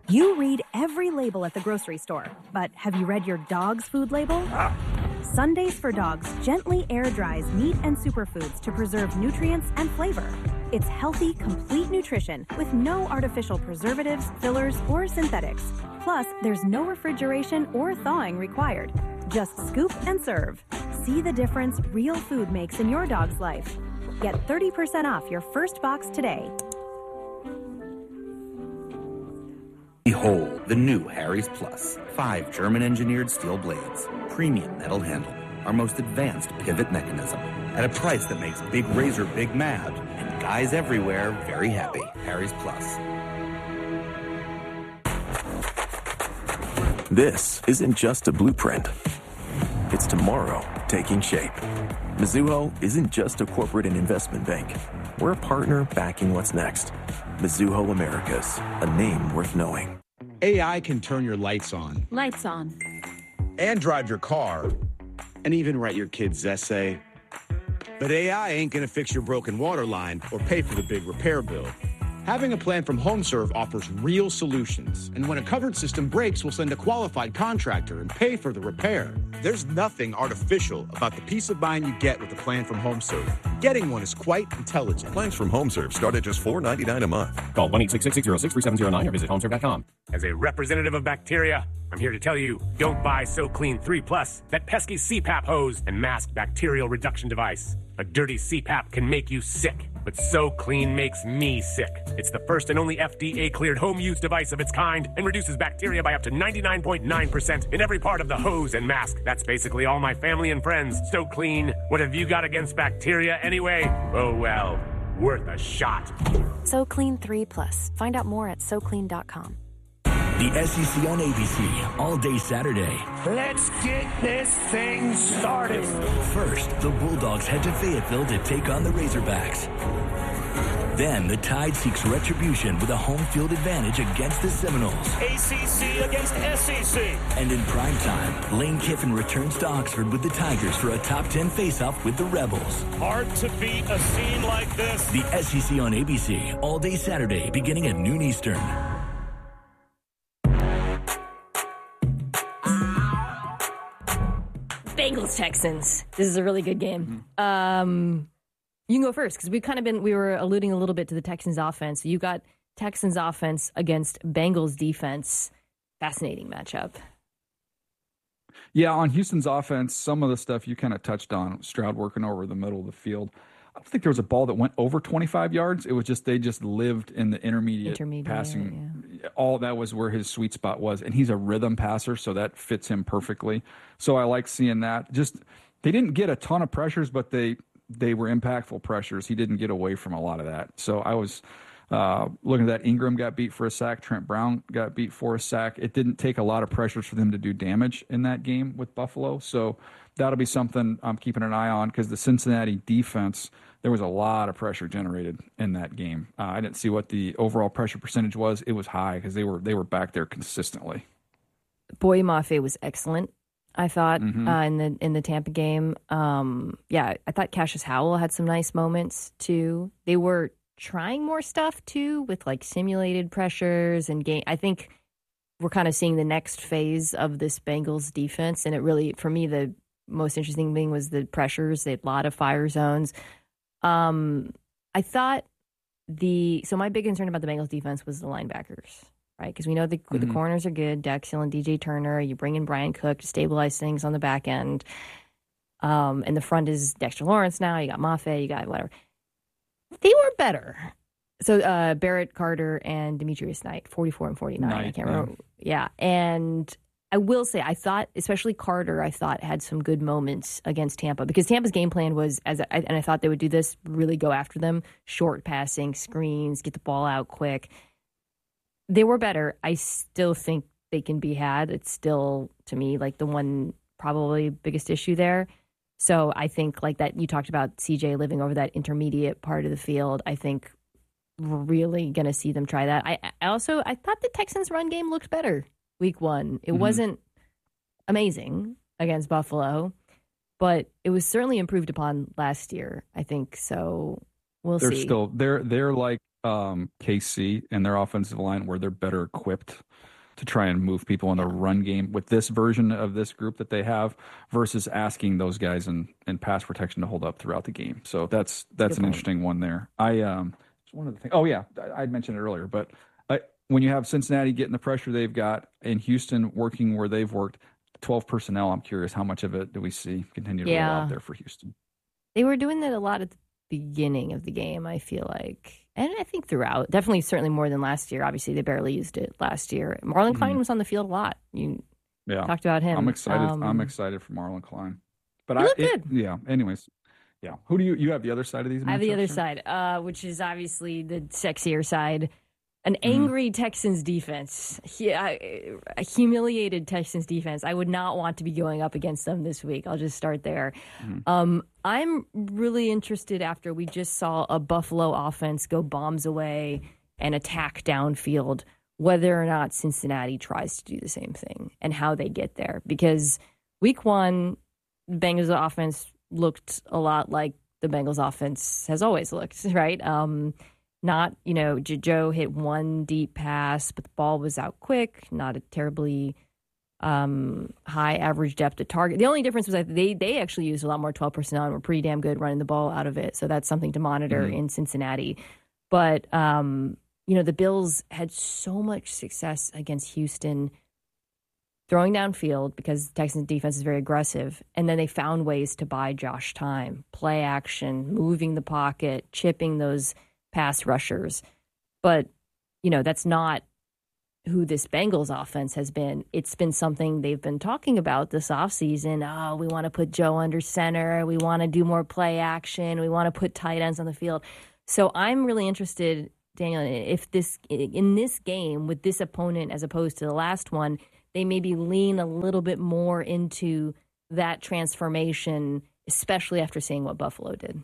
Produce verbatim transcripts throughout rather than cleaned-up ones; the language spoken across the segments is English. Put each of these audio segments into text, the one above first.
You read every label at the grocery store, but have you read your dog's food label? Sundays for Dogs gently air dries meat and superfoods to preserve nutrients and flavor. It's healthy, complete nutrition with no artificial preservatives, fillers, or synthetics. Plus, there's no refrigeration or thawing required. Just scoop and serve. See the difference real food makes in your dog's life. Get thirty percent off your first box today. Behold the new Harry's Plus. Five German-engineered steel blades, premium metal handle, our most advanced pivot mechanism, at a price that makes Big Razor big mad and guys everywhere very happy. Harry's Plus. This isn't just a blueprint. It's tomorrow taking shape. Mizuho isn't just a corporate and investment bank. We're a partner backing what's next. Mizuho Americas, a name worth knowing. A I can turn your lights on. Lights on. And drive your car. And even write your kid's essay. But A I ain't gonna fix your broken water line or pay for the big repair bill. Having a plan from HomeServe offers real solutions. And when a covered system breaks, we'll send a qualified contractor and pay for the repair. There's nothing artificial about the peace of mind you get with a plan from HomeServe. Getting one is quite intelligent. Plans from HomeServe start at just four dollars and ninety-nine cents a month. Call one eight six six, six zero six, three seven zero nine or visit homeserve dot com. As a representative of bacteria, I'm here to tell you, don't buy SoClean three plus, that pesky C PAP hose and masked bacterial reduction device. A dirty C PAP can make you sick, but SoClean makes me sick. It's the first and only F D A-cleared home use device of its kind and reduces bacteria by up to ninety-nine point nine percent in every part of the hose and mask. That's basically all my family and friends. SoClean. What have you got against bacteria anyway? Oh well, worth a shot. SoClean three plus. Find out more at so clean dot com. The S E C on A B C, all day Saturday. Let's get this thing started. First, the Bulldogs head to Fayetteville to take on the Razorbacks. Then, the Tide seeks retribution with a home field advantage against the Seminoles. A C C against S E C. And in primetime, Lane Kiffin returns to Oxford with the Tigers for a top ten face-off with the Rebels. Hard to beat a scene like this. The S E C on A B C, all day Saturday, beginning at noon Eastern. Bengals Texans. This is a really good game. Mm-hmm. Um, you can go first because we've kind of been, we were alluding a little bit to the Texans offense. You got Texans offense against Bengals defense. Fascinating matchup. Yeah, on Houston's offense, some of the stuff you kind of touched on, Stroud working over the middle of the field. I don't think there was a ball that went over twenty-five yards. It was just they just lived in the intermediate, intermediate passing. Yeah. All that was where his sweet spot was. And he's a rhythm passer, so that fits him perfectly. So I like seeing that. Just they didn't get a ton of pressures, but they they were impactful pressures. He didn't get away from a lot of that. So I was uh, looking at that. Ingram got beat for a sack. Trent Brown got beat for a sack. It didn't take a lot of pressures for them to do damage in that game with Buffalo. So that'll be something I'm keeping an eye on because the Cincinnati defense, there was a lot of pressure generated in that game. Uh, I didn't see what the overall pressure percentage was. It was high because they were they were back there consistently. Boye Mafe was excellent, I thought, mm-hmm. uh, in the in the Tampa game. Um, yeah, I thought Cassius Howell had some nice moments too. They were trying more stuff too with like simulated pressures and game. I think we're kind of seeing the next phase of this Bengals defense, and it really, for me, the most interesting thing was the pressures. They had a lot of fire zones. Um, I thought the so my big concern about the Bengals defense was the linebackers, right? Because we know the mm-hmm. the corners are good, Dex Hill and D J Turner. You bring in Brian Cook to stabilize things on the back end, um, and the front is Dexter Lawrence now. You got Mafe, you got whatever. They were better. So uh, Barrett Carter and Demetrius Knight, forty-four and forty-nine. Knight, I can't remember. Yeah, and I will say, I thought, especially Carter, I thought had some good moments against Tampa because Tampa's game plan was, as I, and I thought they would do this, really go after them, short passing, screens, get the ball out quick. They were better. I still think they can be had. It's still, to me, like the one probably biggest issue there. So I think like that, you talked about C J living over that intermediate part of the field. I think we're really going to see them try that. I, I also, I thought the Texans run game looked better week one. It mm-hmm. wasn't amazing against Buffalo, but it was certainly improved upon last year, I think. So we'll they're see. Still, they're, they're like um, K C and their offensive line where they're better equipped to try and move people in the run game with this version of this group that they have versus asking those guys in, in pass protection to hold up throughout the game. So that's that's Good an point. interesting one there. I um it's one of the things. Oh yeah, I, I mentioned it earlier, but I, when you have Cincinnati getting the pressure they've got and Houston working where they've worked, twelve personnel. I'm curious how much of it do we see continue to Yeah. roll out there for Houston. They were doing that a lot at the beginning of the game, I feel like. And I think throughout. Definitely, certainly more than last year. Obviously, they barely used it last year. Marlon Klein Mhm. was on the field a lot. You Yeah, talked about him. I'm excited. Um, I'm excited for Marlon Klein. But he I, looked it- good. yeah. Anyways, yeah. Who do you you have the other side of these? I have the matchups, other sir? side, uh, which is obviously the sexier side. An Mm-hmm. angry Texans defense. He, I, a humiliated Texans defense. I would not want to be going up against them this week. I'll just start there. Mm-hmm. Um, I'm really interested after we just saw a Buffalo offense go bombs away and attack downfield, whether or not Cincinnati tries to do the same thing and how they get there. Because week one, Bengals offense looked a lot like the Bengals offense has always looked, right? Um, not, you know, J- Joe hit one deep pass, but the ball was out quick, not a terribly um, high average depth of target. The only difference was that they they actually used a lot more twelve personnel and were pretty damn good running the ball out of it. So that's something to monitor Mhm. in Cincinnati. But, um, you know, the Bills had so much success against Houston throwing downfield because the Texans defense is very aggressive. And then they found ways to buy Josh time, play action, moving the pocket, chipping those pass rushers. But, you know, that's not who this Bengals offense has been. It's been something they've been talking about this offseason. Oh, we want to put Joe under center. We want to do more play action. We want to put tight ends on the field. So I'm really interested, Daniel, if this in this game with this opponent as opposed to the last one, they maybe lean a little bit more into that transformation, especially after seeing what Buffalo did.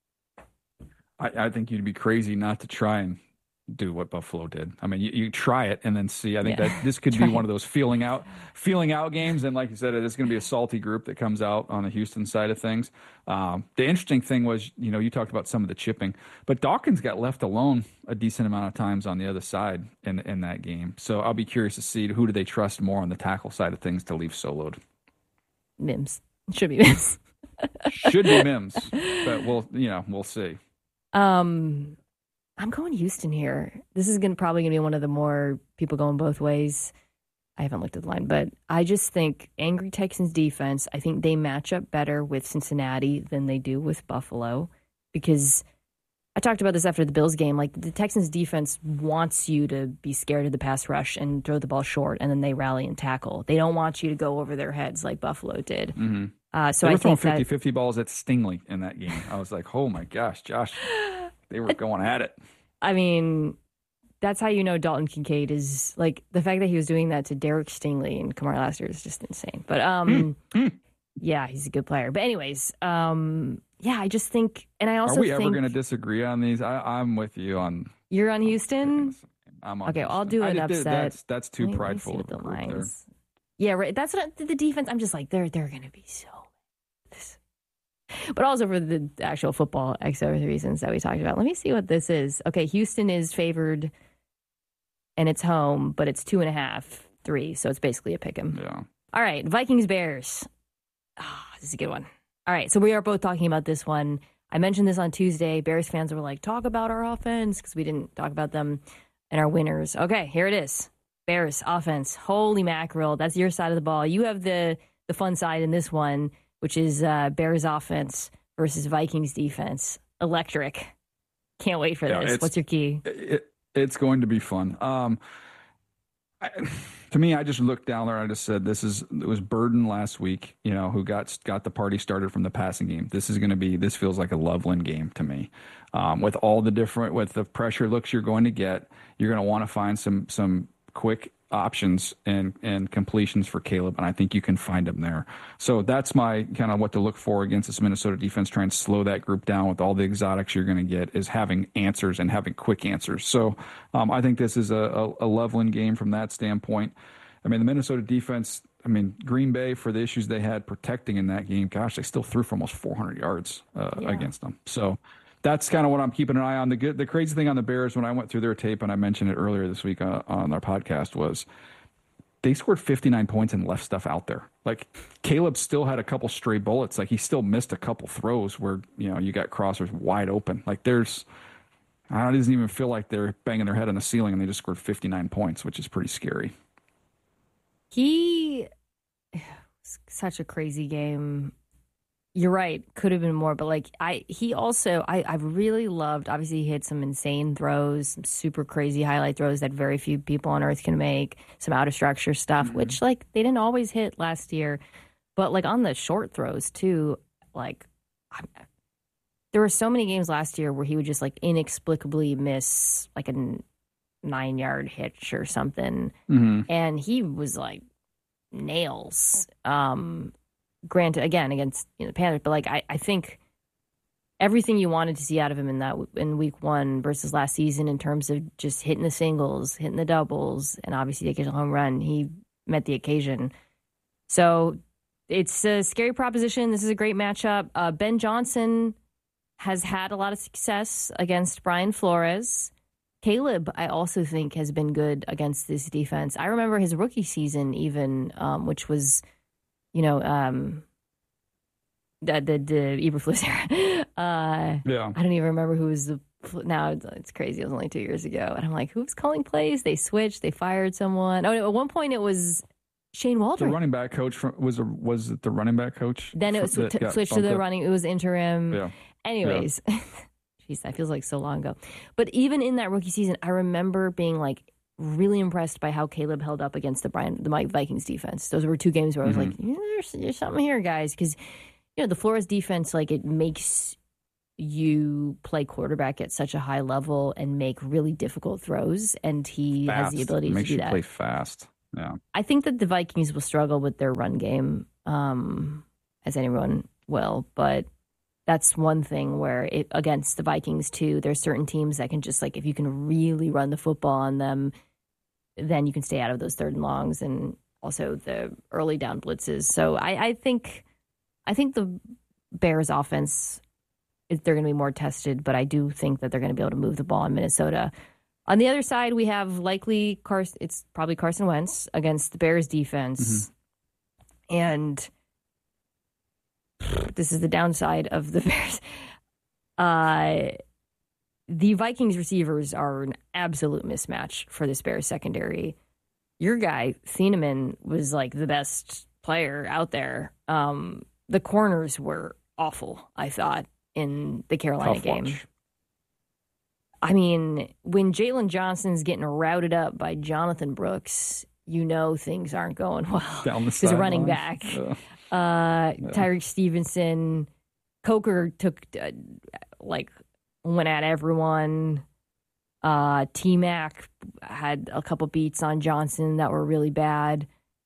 I, I think you'd be crazy not to try and do what Buffalo did. I mean, you, you try it and then see. I think Yeah. that this could be Try one it. of those feeling out, feeling out games. And like you said, it's going to be a salty group that comes out on the Houston side of things. Um, the interesting thing was, you know, you talked about some of the chipping, but Dawkins got left alone a decent amount of times on the other side in in that game. So I'll be curious to see who do they trust more on the tackle side of things to leave soloed. Mims. Should be Mims. Should be Mims, but we'll you know we'll see. Um, I'm going Houston here. This is gonna probably gonna be one of the more people going both ways. I haven't looked at the line, but I just think angry Texans defense. I think they match up better with Cincinnati than they do with Buffalo because I talked about this after the Bills game. Like the Texans defense wants you to be scared of the pass rush and throw the ball short, and then they rally and tackle. They don't want you to go over their heads like Buffalo did. Mm-hmm. Uh, so they were I throwing think that fifty-fifty balls at Stingley in that game. I was like, oh my gosh, Josh, they were going at it. I mean, that's how you know Dalton Kincaid is like the fact that he was doing that to Derek Stingley and Kamar Lassiter is just insane. But um, Mm. yeah, he's a good player. But anyways, um, yeah, I just think, and I also Are we think ever going to disagree on these? I, I'm with you on. you're on Houston. I'm on Okay, well, I'll Houston. do I an just did- upset. That's that's too Let me- let me prideful see of what a the group there. lines. Yeah, right. That's what I, the defense. I'm just like they're they're going to be so. This. But also for the actual football X other reasons that we talked about. Let me see what this is. Okay, Houston is favored, and it's home, but it's two and a half, three, so it's basically a pick 'em. Yeah. All right, Vikings Bears. Ah, this is a good one. All right, so we are both talking about this one. I mentioned this on Tuesday. Bears fans were like, talk about our offense because we didn't talk about them and our winners. Okay, here it is. Bears offense. Holy mackerel. That's your side of the ball. You have the, the fun side in this one, which is uh, Bears offense versus Vikings defense. Electric. Can't wait for Yeah, this. it's- What's your key? It, it's going to be fun. Um, I, to me, I just looked down there. I just said, "This is." It was Burden last week, you know, who got got the party started from the passing game. This is going to be. This feels like a Loveland game to me, um, with all the different with the pressure looks you're going to get. You're going to want to find some some quick options and and completions for Caleb, and I think you can find them there. So that's my kind of what to look for against this Minnesota defense. Try and slow that group down with all the exotics you're going to get is having answers and having quick answers. So um, I think this is a, a, a Loveland game from that standpoint. I mean, the Minnesota defense, I mean, Green Bay, for the issues they had protecting in that game, gosh, they still threw for almost four hundred yards uh, Yeah. against them. So that's kind of what I'm keeping an eye on. The good, the crazy thing on the Bears, when I went through their tape, and I mentioned it earlier this week uh, on our podcast, was they scored fifty-nine points and left stuff out there. Like Caleb still had a couple stray bullets. Like he still missed a couple throws where, you know, you got crossers wide open. Like there's, I don't, it doesn't even feel like they're banging their head on the ceiling and they just scored fifty-nine points, which is pretty scary. He, such a crazy game. You're right. Could have been more, but like I, he also, I, I really loved, obviously he hit some insane throws, some super crazy highlight throws that very few people on earth can make, some out of structure stuff, mm-hmm. which like they didn't always hit last year, but like on the short throws too, like I, there were so many games last year where he would just like inexplicably miss like a nine yard hitch or something. Mm-hmm. And he was like nails. Um, Granted, again, against you know, the Panthers, but like I, I think everything you wanted to see out of him in that in week one versus last season in terms of just hitting the singles, hitting the doubles, and obviously the occasional home run, he met the occasion. So it's a scary proposition. This is a great matchup. Uh, Ben Johnson has had a lot of success against Brian Flores. Caleb, I also think, has been good against this defense. I remember his rookie season even, um, which was... You know, um, the the, the Eberflus era. Uh, yeah. I don't even remember who was the. Now it's, it's crazy. It was only two years ago, and I'm like, who's calling plays? They switched. They fired someone. Oh, at one point it was Shane Waldron. The running back coach from, was a, was it the running back coach? Then it was t- switched to the up. running. It was interim. Yeah. Anyways, yeah. Jeez, that feels like so long ago. But even in that rookie season, I remember being like. Really impressed by how Caleb held up against the Brian, the Mike Vikings defense. Those were two games where I was mm-hmm. like, yeah, there's, there's something here, guys. Because, you know, the Flores defense, like, it makes you play quarterback at such a high level and make really difficult throws. And he fast. has the ability makes to do you that. Play fast. Yeah. I think that the Vikings will struggle with their run game, um, as anyone will. But that's one thing where it, against the Vikings, too, there's certain teams that can just, like, if you can really run the football on them, then you can stay out of those third and longs and also the early down blitzes. So I, I think I think the Bears offense, they're going to be more tested, but I do think that they're going to be able to move the ball in Minnesota. On the other side, we have likely Carson, it's probably Carson Wentz against the Bears defense. Mm-hmm. And this is the downside of the Bears. Uh The Vikings receivers are an absolute mismatch for this Bears secondary. Your guy, Thieneman, was like the best player out there. Um, the corners were awful, I thought, in the Carolina Tough game. Watch. I mean, when Jalen Johnson's getting routed up by Jonathan Brooks, you know things aren't going well. Down the He's a running back. Yeah. Uh, yeah. Tyreek Stevenson, Coker took, uh, like, went at everyone. Uh, T-Mac had a couple beats on Johnson that were really bad.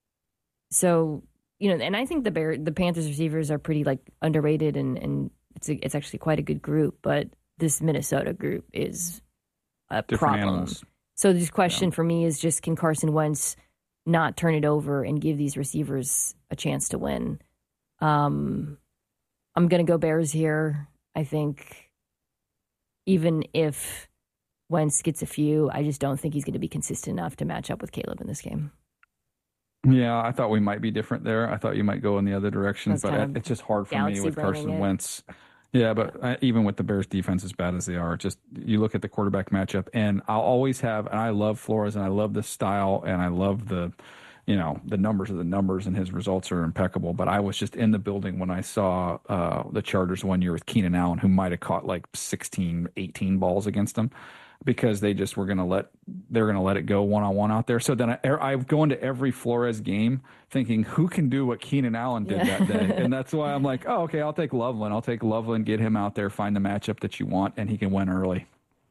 So, you know, and I think the Bear, the Panthers receivers are pretty, like, underrated, and, and it's a, it's actually quite a good group. But this Minnesota group is a Different problem. Animals. So this question yeah. for me is just, can Carson Wentz not turn it over and give these receivers a chance to win? Um, I'm going to go Bears here. I think even if Wentz gets a few, I just don't think he's going to be consistent enough to match up with Caleb in this game. Yeah, I thought we might be different there. I thought you might go in the other direction, That's but kind of it's just hard for me with Carson it. Wentz. Yeah, but I, even with the Bears defense as bad as they are, just you look at the quarterback matchup, and I'll always have, and I love Flores, and I love the style, and I love the, you know, the numbers are the numbers, and his results are impeccable. But I was just in the building when I saw uh, the Chargers one year with Keenan Allen, who might have caught like sixteen, eighteen balls against them, because they just were going to let, they're going to let it go one-on-one out there. So then I, I go into every Flores game thinking, who can do what Keenan Allen did Yeah. that day? And that's why I'm like, oh, okay, I'll take Loveland. I'll take Loveland, get him out there, find the matchup that you want, and he can win early.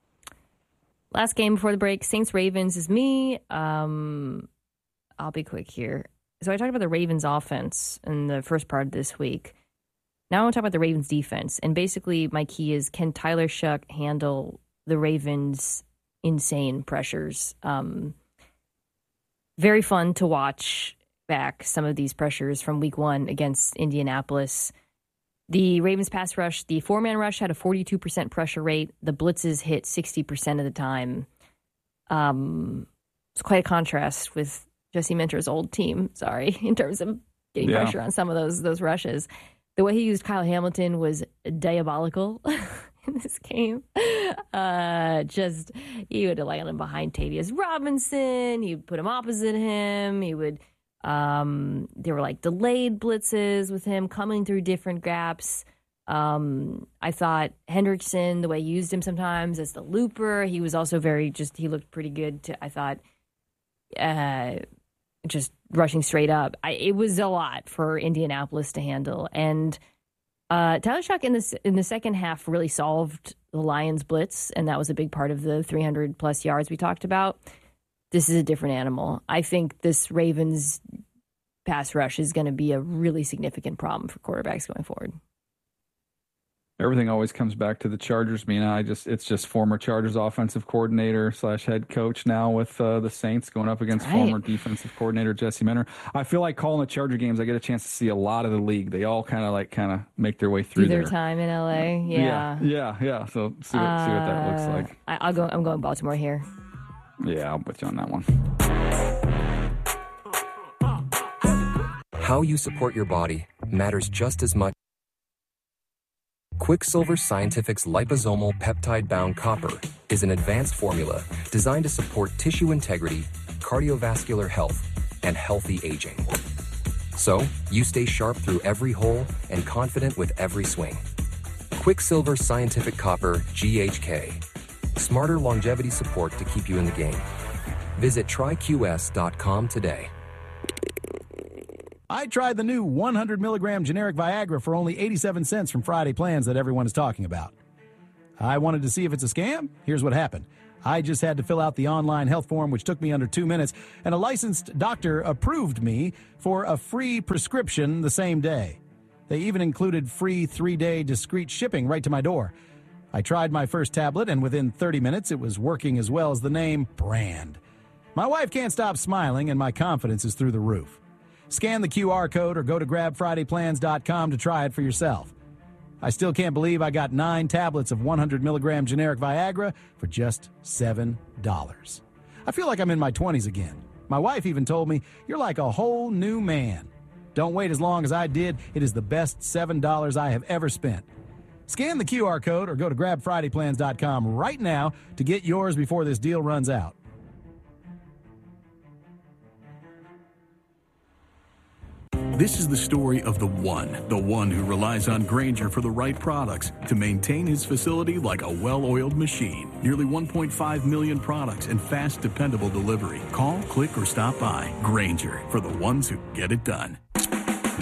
Last game before the break, Saints-Ravens is me. Um, I'll be quick here. So I talked about the Ravens offense in the first part of this week. Now I want to talk about the Ravens defense. And basically my key is, can Tyler Shuck handle the Ravens' insane pressures? Um, very fun to watch back some of these pressures from week one against Indianapolis. The Ravens pass rush, the four-man rush had a forty-two percent pressure rate. The blitzes hit sixty percent of the time. Um, it's quite a contrast with Jesse Minter's old team, sorry, in terms of getting yeah. pressure on some of those those rushes. The way he used Kyle Hamilton was diabolical in this game. Uh, just, he would lay on him behind Tavius Robinson. He would put him opposite him. He would... Um, there were like delayed blitzes with him coming through different gaps. Um, I thought Hendrickson, the way he used him sometimes as the looper, he was also very just, he looked pretty good to, I thought, uh, just rushing straight up. I, it was a lot for Indianapolis to handle. And uh, Tyler Shough in the, in the second half really solved the Lions blitz, and that was a big part of the three hundred plus yards we talked about. This is a different animal. I think this Ravens pass rush is going to be a really significant problem for quarterbacks going forward. Everything always comes back to the Chargers. I mean, I just it's just former Chargers offensive coordinator slash head coach now with uh, the Saints going up against right. former defensive coordinator Jesse Minter. I feel like calling the Charger games, I get a chance to see a lot of the league. They all kind of like kind of make their way through their there. time in L A. Yeah, yeah, yeah. yeah. So see what, uh, see what that looks like. I, I'll go. I'm going Baltimore here. Yeah, I'm with you on that one. How you support your body matters just as much. Quicksilver Scientific's liposomal peptide-bound copper is an advanced formula designed to support tissue integrity, cardiovascular health, and healthy aging. So, you stay sharp through every hole and confident with every swing. Quicksilver Scientific Copper G H K. Smarter longevity support to keep you in the game. Visit try Q S dot com today. I tried the new one hundred milligram generic Viagra for only eighty-seven cents from Friday Plans that everyone is talking about. I wanted to see if it's a scam. Here's what happened. I just had to fill out the online health form, which took me under two minutes, and a licensed doctor approved me for a free prescription the same day. They even included free three-day discreet shipping right to my door. I tried my first tablet, and within thirty minutes, it was working as well as the name brand. My wife can't stop smiling, and my confidence is through the roof. Scan the Q R code or go to grab friday plans dot com to try it for yourself. I still can't believe I got nine tablets of one hundred milligram generic Viagra for just seven dollars. I feel like I'm in my twenties again. My wife even told me, "You're like a whole new man." Don't wait as long as I did. It is the best seven dollars I have ever spent. Scan the Q R code or go to grab friday plans dot com right now to get yours before this deal runs out. This is the story of the one, the one who relies on Grainger for the right products to maintain his facility like a well-oiled machine. Nearly one point five million products and fast, dependable delivery. Call, click, or stop by. Grainger, for the ones who get it done.